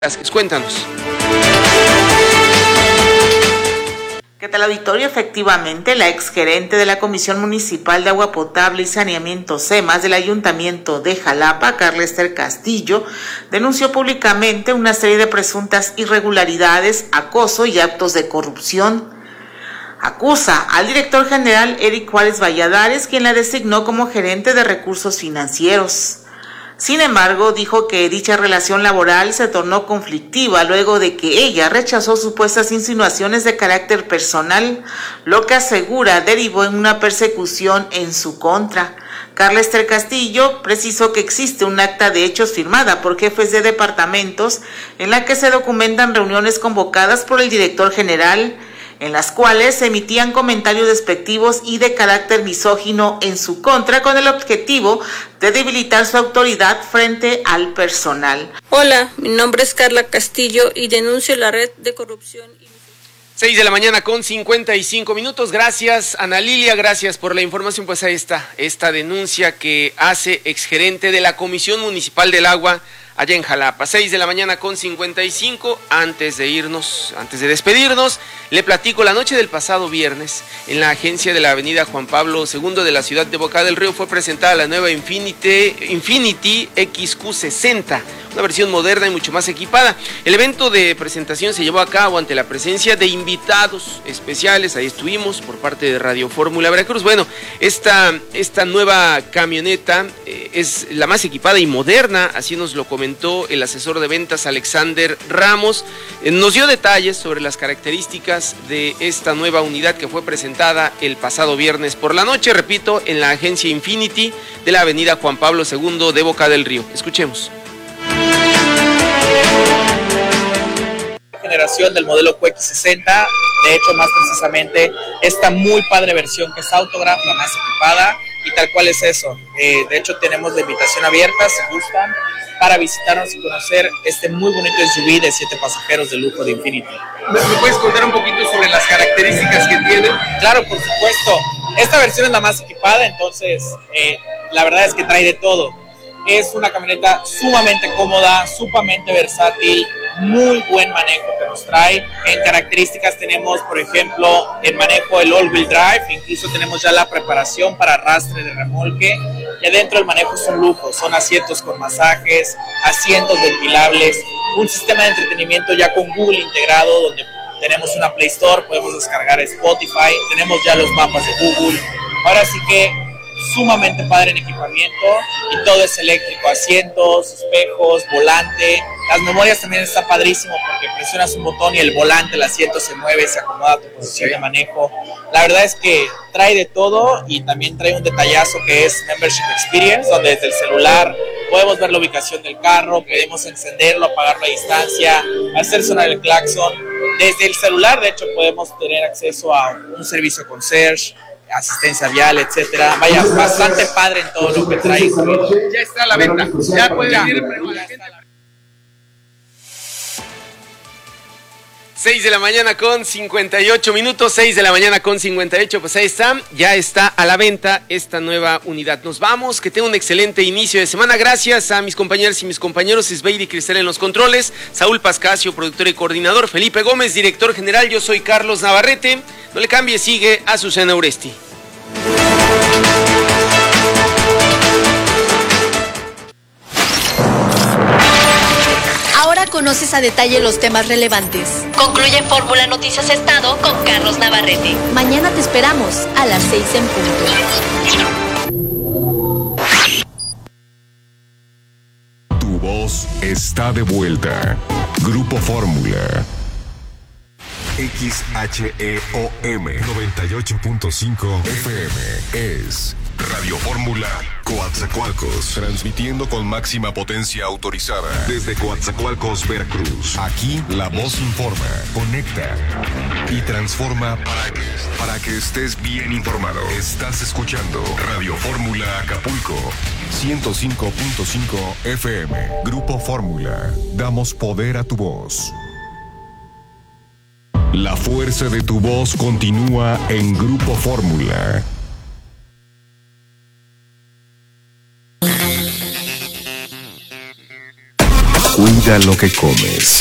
Cuéntanos. ¿Qué tal, auditorio? Efectivamente, la exgerente de la Comisión Municipal de Agua Potable y Saneamiento SEMAS del Ayuntamiento de Jalapa, Carla Esther Castillo, denunció públicamente una serie de presuntas irregularidades, acoso y actos de corrupción. Acusa al director general Eric Juárez Valladares, quien la designó como gerente de recursos financieros. Sin embargo, dijo que dicha relación laboral se tornó conflictiva luego de que ella rechazó supuestas insinuaciones de carácter personal, lo que asegura derivó en una persecución en su contra. Carla Esther Castillo precisó que existe un acta de hechos firmada por jefes de departamentos en la que se documentan reuniones convocadas por el director general, en las cuales se emitían comentarios despectivos y de carácter misógino en su contra con el objetivo de debilitar su autoridad frente al personal. Hola, mi nombre es Carla Castillo y denuncio la red de corrupción. 6 de la mañana con 55 minutos. Gracias, Ana Lilia, gracias por la información. Pues ahí está, esta denuncia que hace exgerente de la Comisión Municipal del Agua allá en Jalapa. 6 de la mañana con 55. Antes de despedirnos, le platico, la noche del pasado viernes, en la agencia de la avenida Juan Pablo II de la ciudad de Boca del Río, fue presentada la nueva Infiniti XQ60, una versión moderna y mucho más equipada. El evento de presentación se llevó a cabo ante la presencia de invitados especiales. Ahí estuvimos por parte de Radio Fórmula Veracruz. Bueno, esta nueva camioneta es la más equipada y moderna, así nos lo comentó el asesor de ventas Alexander Ramos. Nos dio detalles sobre las características de esta nueva unidad que fue presentada el pasado viernes por la noche, repito, en la agencia Infiniti de la avenida Juan Pablo II de Boca del Río. Escuchemos. Generación del modelo QX60, de hecho más precisamente esta muy padre versión que es Autograph, la más equipada, y tal cual es eso. De hecho tenemos la invitación abierta, si gustan, para visitarnos y conocer este muy bonito SUV de 7 pasajeros de lujo de Infiniti. ¿Me puedes contar un poquito sobre las características que tiene? Claro, por supuesto. Esta versión es la más equipada, entonces la verdad es que trae de todo. Es una camioneta sumamente cómoda, sumamente versátil, muy buen manejo que nos trae. En características tenemos, por ejemplo, el manejo del all-wheel drive, incluso tenemos ya la preparación para arrastre de remolque, y adentro el manejo es un lujo, son asientos con masajes, asientos ventilables, un sistema de entretenimiento ya con Google integrado, donde tenemos una Play Store, podemos descargar Spotify, tenemos ya los mapas de Google. Ahora sí que sumamente padre en equipamiento y todo es eléctrico, asientos, espejos, volante. Las memorias también está padrísimo porque presionas un botón y el volante, el asiento se mueve, se acomoda a tu posición de manejo. La verdad es que trae de todo y también trae un detallazo que es Membership Experience, donde desde el celular podemos ver la ubicación del carro, podemos encenderlo, apagarlo a distancia, hacer sonar el claxon. Desde el celular, de hecho, podemos tener acceso a un servicio concierge, asistencia vial, etcétera. Vaya, bastante padre en todo lo que trae. Ya está a la venta. Ya pueden ir. 6 de la mañana con 58 minutos, 6 de la mañana con 58, pues ahí está, ya está a la venta esta nueva unidad. Nos vamos, que tenga un excelente inicio de semana. Gracias a mis compañeras y mis compañeros, Isbeiri Cristel en los controles, Saúl Pascasio, productor y coordinador, Felipe Gómez, director general. Yo soy Carlos Navarrete. No le cambie, sigue Azucena Uresti. Ahora conoces a detalle los temas relevantes. Concluye Fórmula Noticias Estado con Carlos Navarrete. Mañana te esperamos a las 6 en punto. Tu voz está de vuelta. Grupo Fórmula. XHEOM 98.5 FM es Radio Fórmula Coatzacoalcos, transmitiendo con máxima potencia autorizada desde Coatzacoalcos, Veracruz. Aquí la voz informa, conecta y transforma para que estés bien informado. Estás escuchando Radio Fórmula Acapulco 105.5 FM. Grupo Fórmula, damos poder a tu voz. La fuerza de tu voz continúa en Grupo Fórmula. Cuida Cuida lo que comes.